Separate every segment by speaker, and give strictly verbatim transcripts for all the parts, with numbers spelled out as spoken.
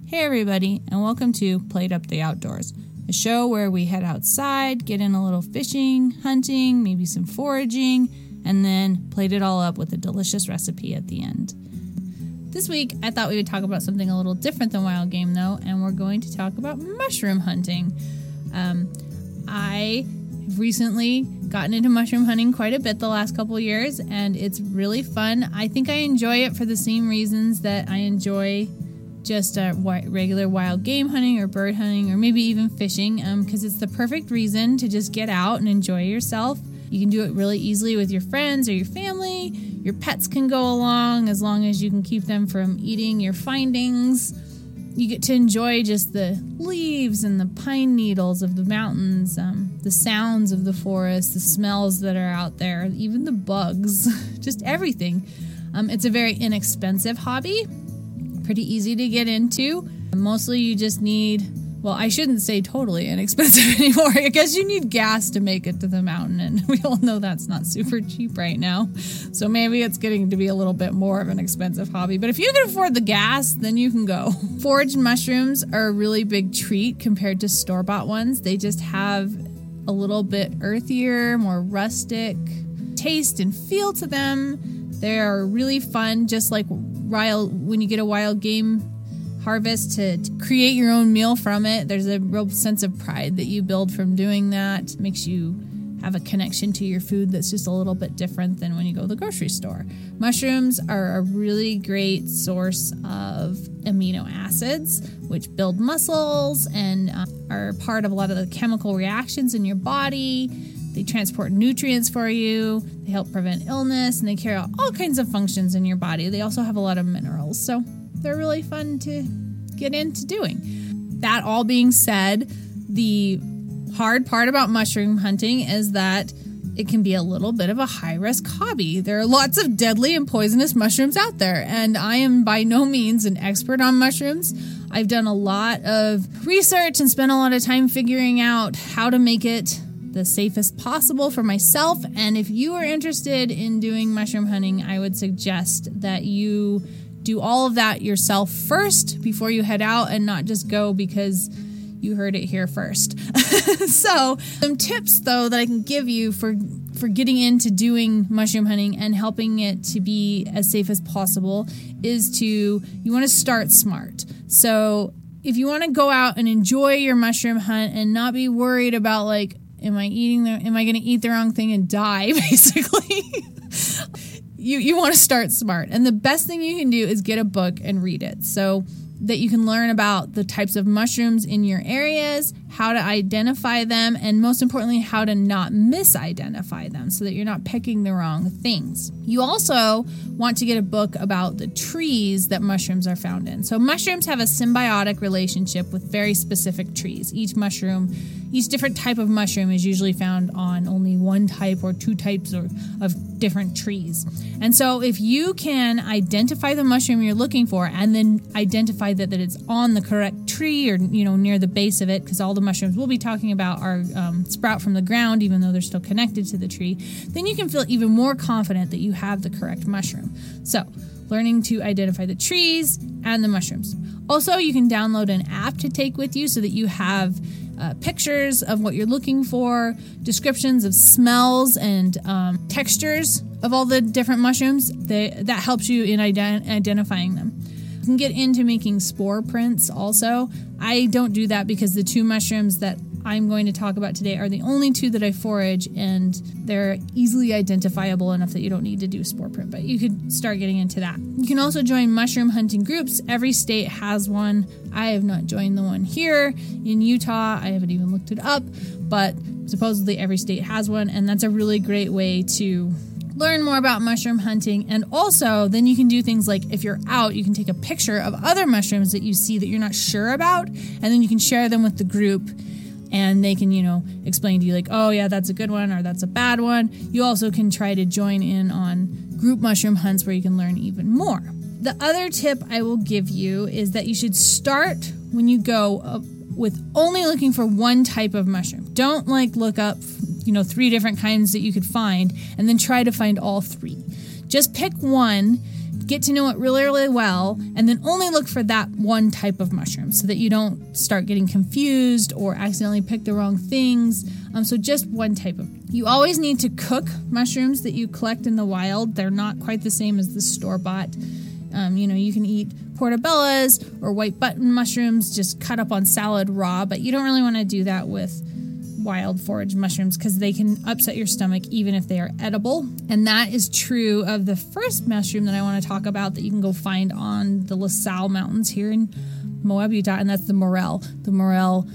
Speaker 1: Hey everybody, and welcome to Plate Up the Outdoors, a show where we head outside, get in a little fishing, hunting, maybe some foraging, and then plate it all up with a delicious recipe at the end. This week, I thought we would talk about something a little different than wild game, though, and we're going to talk about mushroom hunting. Um, I have recently gotten into mushroom hunting quite a bit the last couple years, and it's really fun. I think I enjoy it for the same reasons that I enjoy just uh, regular wild game hunting or bird hunting or maybe even fishing, because um, it's the perfect reason to just get out and enjoy yourself. You can do it really easily with your friends or your family. Your pets can go along as long as you can keep them from eating your findings. You get to enjoy just the leaves and the pine needles of the mountains, um, the sounds of the forest, the smells that are out there, even the bugs, just everything. Um, it's a very inexpensive hobby. Pretty easy to get into. Mostly you just need, well, I shouldn't say totally inexpensive anymore. I guess you need gas to make it to the mountain, and we all know that's not super cheap right now. So maybe it's getting to be a little bit more of an expensive hobby. But if you can afford the gas, then you can go. Foraged mushrooms are a really big treat compared to store-bought ones. They just have a little bit earthier, more rustic taste and feel to them. They are really fun, just like wild, when you get a wild game harvest, to, to create your own meal from it. There's a real sense of pride that you build from doing that. It makes you have a connection to your food that's just a little bit different than when you go to the grocery store. Mushrooms are a really great source of amino acids, which build muscles and uh, are part of a lot of the chemical reactions in your body. They transport nutrients for you, they help prevent illness, and they carry out all kinds of functions in your body. They also have a lot of minerals, so they're really fun to get into doing. That all being said, the hard part about mushroom hunting is that it can be a little bit of a high-risk hobby. There are lots of deadly and poisonous mushrooms out there, and I am by no means an expert on mushrooms. I've done a lot of research and spent a lot of time figuring out how to make it the safest possible for myself. And if you are interested in doing mushroom hunting, I would suggest that you do all of that yourself first before you head out, and not just go because you heard it here first. So some tips though that I can give you for for getting into doing mushroom hunting and helping it to be as safe as possible is to, you want to start smart. So if you want to go out and enjoy your mushroom hunt and not be worried about like, Am I eating the, am I going to eat the wrong thing and die, basically? you you want to start smart. And the best thing you can do is get a book and read it so that you can learn about the types of mushrooms in your areas, how to identify them, and most importantly, how to not misidentify them so that you're not picking the wrong things. You also want to get a book about the trees that mushrooms are found in. So mushrooms have a symbiotic relationship with very specific trees. Each mushroom, each different type of mushroom is usually found on only one type or two types or, of different trees. And so if you can identify the mushroom you're looking for and then identify that, that it's on the correct tree or, you know, near the base of it, because all the mushrooms we'll be talking about are um, sprout from the ground, even though they're still connected to the tree, then you can feel even more confident that you have the correct mushroom. So learning to identify the trees and the mushrooms. Also, you can download an app to take with you so that you have uh, pictures of what you're looking for, descriptions of smells and um, textures of all the different mushrooms. They, that helps you in ident- identifying them. You can get into making spore prints also. I don't do that because the two mushrooms that I'm going to talk about today are the only two that I forage, and they're easily identifiable enough that you don't need to do spore print, but you could start getting into that. You can also join mushroom hunting groups. Every state has one. I have not joined the one here in Utah. I haven't even looked it up, but supposedly every state has one, and that's a really great way to learn more about mushroom hunting. And also, then you can do things like, if you're out, you can take a picture of other mushrooms that you see that you're not sure about, and then you can share them with the group, and they can, you know, explain to you like, oh yeah, that's a good one or that's a bad one. You also can try to join in on group mushroom hunts where you can learn even more. The other tip I will give you is that you should start when you go uh, with only looking for one type of mushroom. Don't like look up, you know, three different kinds that you could find and then try to find all three. Just pick one get to know it really, really well, and then only look for that one type of mushroom so that you don't start getting confused or accidentally pick the wrong things. Um, so just one type of. You always need to cook mushrooms that you collect in the wild. They're not quite the same as the store-bought. Um, you know, you can eat portobellas or white button mushrooms just cut up on salad raw, but you don't really want to do that with wild forage mushrooms because they can upset your stomach even if they are edible. And that is true of the first mushroom that I want to talk about that you can go find on the La Salle Mountains here in Moab, Utah, and that's the morel. The morel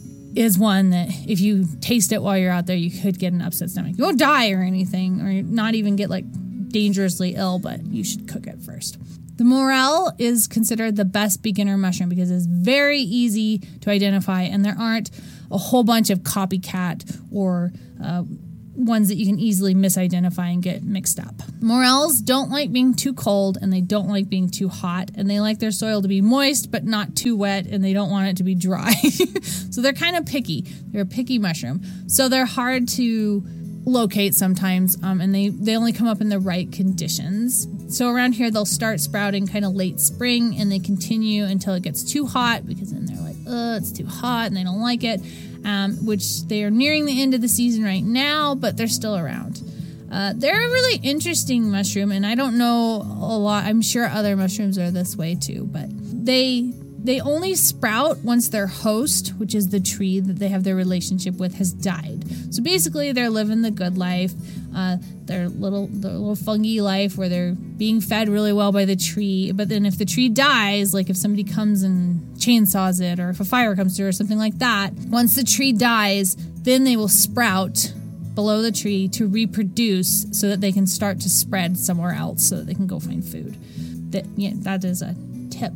Speaker 1: is one that if you taste it while you're out there, you could get an upset stomach. You won't die or anything, or not even get like dangerously ill, but you should cook it first. The morel is considered the best beginner mushroom because it's very easy to identify, and there aren't a whole bunch of copycat or uh, ones that you can easily misidentify and get mixed up. Morels don't like being too cold, and they don't like being too hot, and they like their soil to be moist but not too wet, and they don't want it to be dry. So they're kind of picky. They're a picky mushroom. So they're hard to locate sometimes, um, and they, they only come up in the right conditions. So around here, they'll start sprouting kind of late spring, and they continue until it gets too hot, because then they're like, oh, it's too hot, and they don't like it, um, which they are nearing the end of the season right now, but they're still around. Uh, they're a really interesting mushroom, and I don't know a lot. I'm sure other mushrooms are this way too, but they... They only sprout once their host, which is the tree that they have their relationship with, has died. So basically, they're living the good life, uh, their little their little fungi life where they're being fed really well by the tree. But then if the tree dies, like if somebody comes and chainsaws it, or if a fire comes through or something like that, once the tree dies, then they will sprout below the tree to reproduce so that they can start to spread somewhere else so that they can go find food. That, yeah, that is a tip.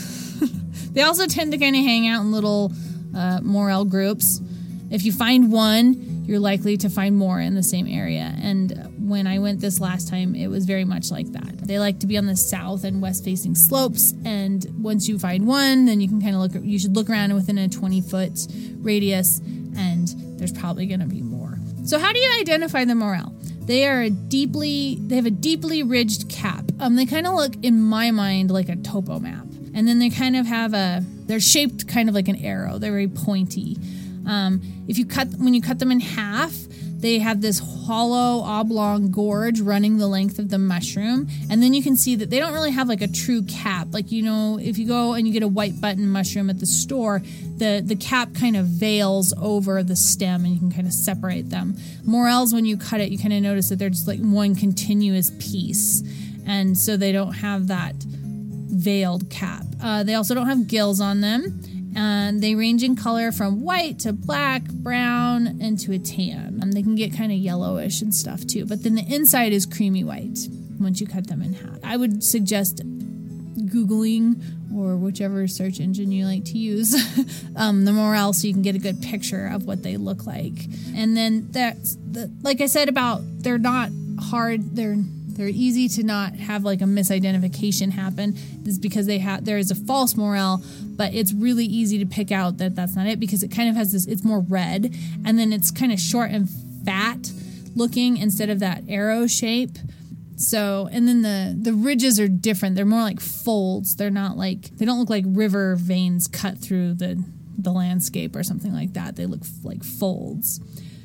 Speaker 1: They also tend to kind of hang out in little uh, morel groups. If you find one, you're likely to find more in the same area. And when I went this last time, it was very much like that. They like to be on the south and west facing slopes. And once you find one, then you can kind of look, you should look around within a twenty foot radius, and there's probably going to be more. So how do you identify the morel? They are a deeply, they have a deeply ridged cap. Um, they kind of look, in my mind, like a topo map. And then they kind of have a, they're shaped kind of like an arrow. They're very pointy. Um, if you cut, when you cut them in half, they have this hollow oblong gorge running the length of the mushroom. And then you can see that they don't really have like a true cap. Like, you know, if you go and you get a white button mushroom at the store, the, the cap kind of veils over the stem and you can kind of separate them. Morels, when you cut it, you kind of notice that they're just like one continuous piece. And so they don't have that veiled cap. Uh, they also don't have gills on them, and they range in color from white to black, brown, and to a tan. And they can get kind of yellowish and stuff too, but then the inside is creamy white once you cut them in half. I would suggest Googling, or whichever search engine you like to use, um, the morel, so you can get a good picture of what they look like. And then that's the, like I said about, they're not hard, they're They're easy to not have like a misidentification happen. This is because they have there is a false morel, but it's really easy to pick out that that's not it, because it kind of has this, it's more red, and then it's kind of short and fat looking instead of that arrow shape. So, and then the, the ridges are different. They're more like folds. They're not like, they don't look like river veins cut through the, the landscape or something like that. They look like folds.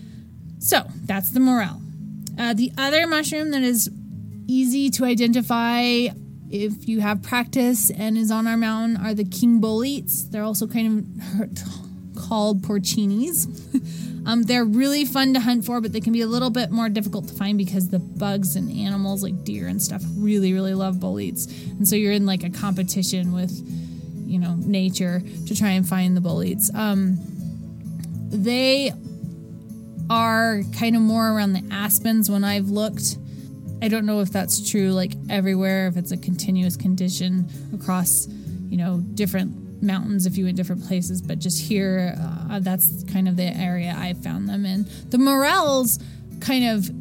Speaker 1: So that's the morel. Uh, the other mushroom that is easy to identify if you have practice and is on our mountain are the king boletes. They're also kind of called porcinis. um, they're really fun to hunt for, but they can be a little bit more difficult to find because the bugs and animals like deer and stuff really, really love boletes. And so you're in like a competition with, you know, nature to try and find the boletes. Um, they are kind of more around the aspens when I've looked. I don't know if that's true like everywhere, if it's a continuous condition across, you know, different mountains if you went different places, but just here, uh, that's kind of the area I found them in. The morels kind of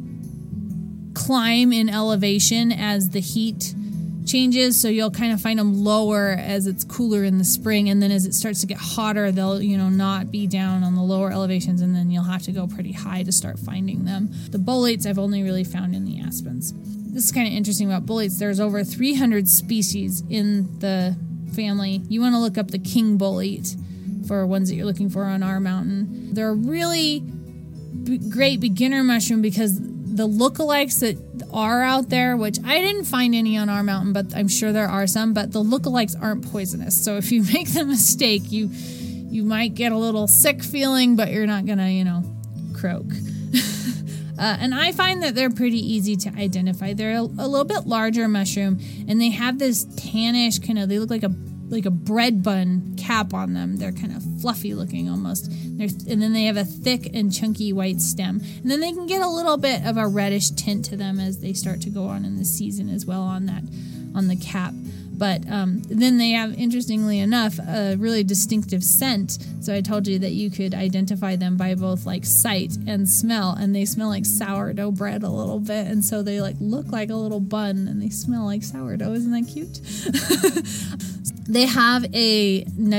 Speaker 1: climb in elevation as the heat changes, so you'll kind of find them lower as it's cooler in the spring, and then as it starts to get hotter, they'll, you know, not be down on the lower elevations, and then you'll have to go pretty high to start finding them. The boletes I've only really found in the aspens. this is kind of interesting about bullates. There's over three hundred species in the family. You want to look up the king bullate for ones that you're looking for on our mountain. They're a really b- great beginner mushroom because the lookalikes that are out there, which I didn't find any on our mountain, but I'm sure there are some, but the lookalikes aren't poisonous. So if you make the mistake, you you might get a little sick feeling, but you're not gonna, you know, croak. Uh, and I find that they're pretty easy to identify. They're a, a little bit larger mushroom, and they have this tannish kind of, they look like a like a bread bun cap on them. They're kind of fluffy looking almost. They're, and then they have a thick and chunky white stem. And then they can get a little bit of a reddish tint to them as they start to go on in the season as well on that, on the cap. But um, then they have, interestingly enough, a really distinctive scent. So I told you that you could identify them by both like sight and smell. And they smell like sourdough bread a little bit. And so they like look like a little bun and they smell like sourdough. Isn't that cute? They have a